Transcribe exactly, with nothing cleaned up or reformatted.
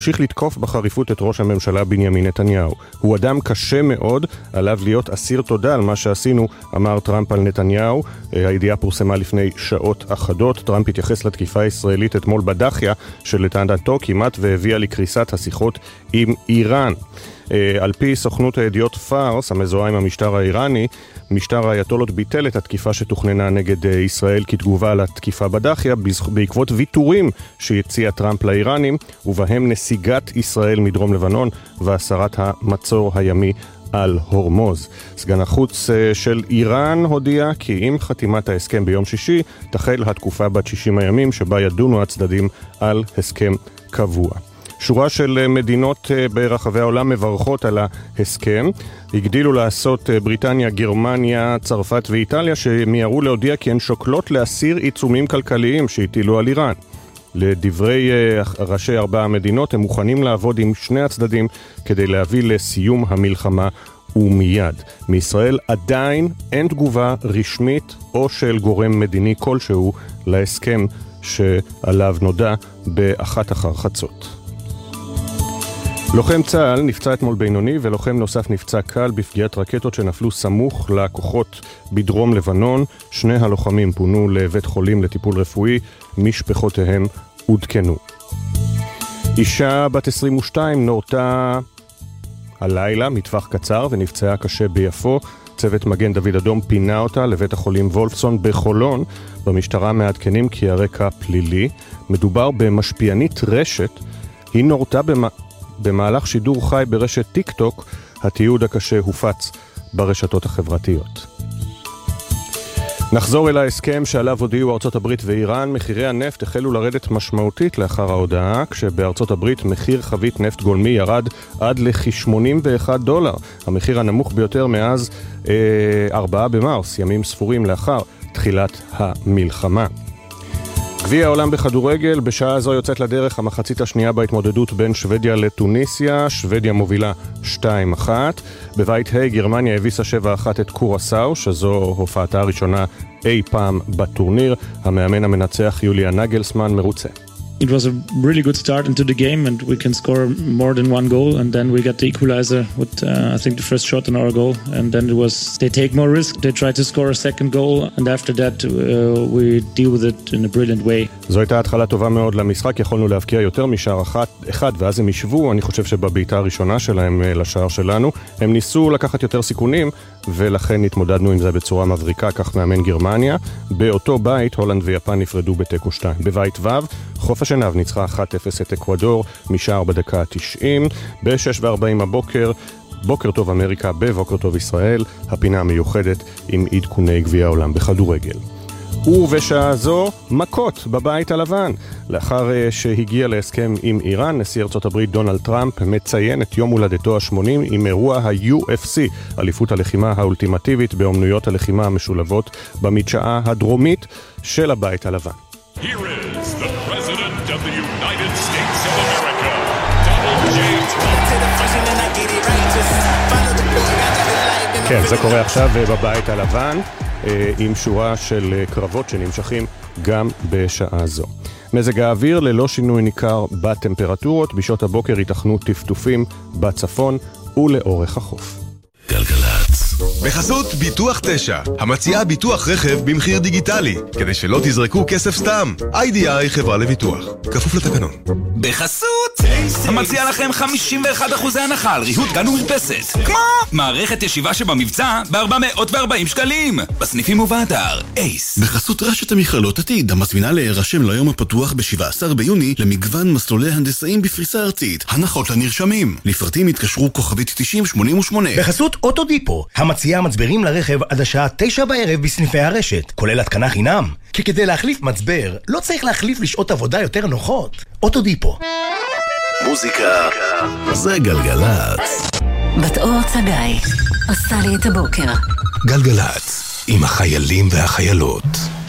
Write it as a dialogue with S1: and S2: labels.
S1: המשיך לתקוף בחריפות את ראש הממשלה בנימין נתניהו. הוא אדם קשה מאוד, עליו להיות אסיר תודה על מה שעשינו, אמר טראמפ על נתניהו. הידיעה פורסמה לפני שעות אחדות. טראמפ התייחס לתקיפה הישראלית אתמול בדחיה, שלטענתו כמעט והביאה לקריסת השיחות עם איראן. על פי סוכנות הידיעות פארס, המזוהה עם המשטר האיראני, משטר האייתולות ביטל את התקיפה שתוכננה נגד ישראל כתגובה לתקיפה בדחיה, בעקבות ויתורים שהציע טראמפ לאיראנים, ובהם נסיגת ישראל מדרום לבנון והסרת המצור הימי על הורמוז. סגן החוץ של איראן הודיע כי עם חתימת ההסכם ביום שישי, תחל התקופה בת שישים הימים שבה ידונו הצדדים על הסכם קבוע. שורה של מדינות ברחבי העולם מברכות על ההסכם. הגדילו לעשות בריטניה, גרמניה, צרפת ואיטליה, שמיירו להודיע כי הן שוקלות להסיר עיצומים כלכליים שהטילו על איראן. לדברי ראשי ארבע המדינות, הם מוכנים לעבוד עם שני הצדדים כדי להביא לסיום המלחמה ומיד. מישראל עדיין אין תגובה רשמית או של גורם מדיני כלשהו להסכם שעליו נודע באחת אחר חצות. לוחם צה"ל נפצע אתמול בינוני ולוחם נוסף נפצע קל בפגיעת רקטות שנפלו סמוך לכוחות בדרום לבנון. שני הלוחמים פונו לבית חולים לטיפול רפואי, משפחותיהם עודכנו. אישה בת עשרים ושתיים נורתה הלילה מטווח קצר ונפצעה קשה ביפו. צוות מגן דוד אדום פינה אותה לבית החולים וולפסון בחולון. במשטרה מעדכנים כי הרקע פלילי. מדובר במשפיענית רשת. היא נורתה במ... במהלך שידור חי ברשת טיק טוק. התיעוד הקשה הופץ ברשתות החברתיות. נחזור אל ההסכם שעליו הודיעו ארצות הברית ואיראן. מחירי הנפט החלו לרדת משמעותית לאחר ההודעה, כשבארצות הברית מחיר חבית נפט גולמי ירד עד לכ-שמונים ואחד דולר, המחיר הנמוך ביותר מאז אה, ארבעה במרס, ימים ספורים לאחר תחילת המלחמה. גביע העולם בכדורגל, בשעה זו יוצאת לדרך המחצית השנייה בהתמודדות בין שוודיה לטוניסיה. שוודיה מובילה שתיים אחת. בבית ה' גרמניה הביסה שבע אחת את קורסאו, שזו הופעתה הראשונה אי פעם בטורניר. המאמן המנצח יוליה נגלסמן מרוצה.
S2: It was a really good start into the game and we can score more than one goal, and then we got the equalizer with uh, I think the first shot on our goal, and then it was they take more risk, they try to score a second goal, and after that uh, we deal with it in a brilliant way.
S1: זו הייתה התחלה טובה מאוד למשחק, יכולנו להבקיע יותר משער אחת, אחד, ואז הם ישבו. אני חושב שבביתה הראשונה שלהם לשער שלנו הם ניסו לקחת יותר סיכונים, ולכן התמודדנו עם זה בצורה מבריקה, כך מאמן גרמניה. באותו בית הולנד ויפן נפרדו בתיקו שתיים. בבית ו' חוף השנהב ניצחה אחת אפס את אקוודור משער בדקה ה-תשעים. ב-שש וארבעים הבוקר, בוקר טוב אמריקה בבוקר טוב ישראל, הפינה המיוחדת עם עדכוני גביע העולם בכדורגל. ובשעה זו מכות בבית הלבן. לאחר שהגיע להסכם עם איראן, נשיא ארצות הברית דונלד טראמפ מציין את יום הולדתו ה-שמונים עם אירוע ה-יו אף סי, אליפות הלחימה האולטימטיבית באומנויות הלחימה המשולבות במדשאה הדרומית של הבית הלבן.
S3: Here is the President of the United States of America, Donald J. Trump.
S1: כן, זה קורה עכשיו בבית הלבן, עם שורה של קרבות שנמשכים גם בשעה זו. מזג האוויר ללא שינוי ניכר בטמפרטורות, בשעות הבוקר ייתכנו טפטופים בצפון ולאורך החוף.
S4: גלגלץ. בחסות ביטוח תשע, המציעה ביטוח רכב במחיר דיגיטלי, כדי שלא תזרקו כסף סתם. איי די איי חברה לביטוח, כפוף לתקנון.
S5: בחסות המציע לכם חמישים ואחד אחוז הנחה על ריהוט גן ומרפסת, כמו מערכת ישיבה שבמבצע ב-ארבע מאות וארבעים שקלים בסניפים ובאתר אייס.
S4: בחסות רשת המכללות עתיד, המזמינה להירשם ליום הפתוח ב-שבעה עשר ביוני למגוון מסלולי הנדסאים בפריסה ארצית, הנחות לנרשמים. לפרטים התקשרו כוכבית תשעים שמונים ושמונה.
S6: בחסות אוטודיפו, המציעה מצברים לרכב עד השעה תשע בערב בסניפי הרשת, כולל התקנה חינם. כי כדי להחליף מצבר לא צריך להחליף לשעות עבודה יותר נוחות. אוטודיפו.
S4: מוזיקה זה גלגלץ.
S7: בת אור צגאי עושה לי את הבוקר.
S4: גלגלץ עם החיילים והחיילות.